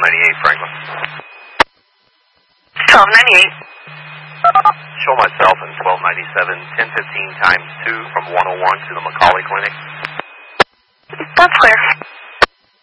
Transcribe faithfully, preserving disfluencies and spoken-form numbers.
ninety-eight, Franklin. twelve ninety-eight. Show myself in twelve ninety-seven, ten fifteen times two from one oh one to the Macaulay Clinic. That's clear.